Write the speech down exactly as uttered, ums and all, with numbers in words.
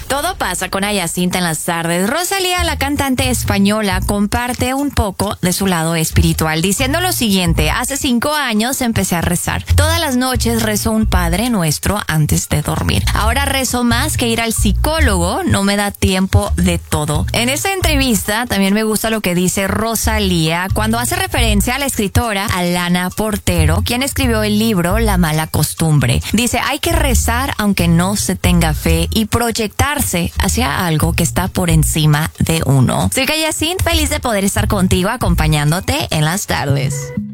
Todo pasa con Ayacinta en las tardes. Rosalía, la cantante española, comparte un poco de su lado espiritual, diciendo lo siguiente: hace cinco años empecé a rezar. Todas las noches rezo un Padre Nuestro antes de dormir. Ahora rezo más que ir al psicólogo, no me da tiempo de todo. En esa entrevista también me gusta lo que dice Rosalía cuando hace referencia a la escritora Alana Portero, quien escribió el libro La Mala Costumbre. Dice, hay que rezar aunque no se tenga fe y proyectar hacia algo que está por encima de uno. Soy Ayacinta, feliz de poder estar contigo acompañándote en las tardes.